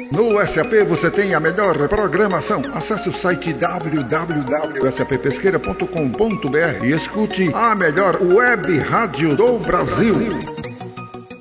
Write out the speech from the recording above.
No SAP você tem a melhor programação. Acesse o site www.sappesqueira.com.br e escute a melhor web rádio do Brasil.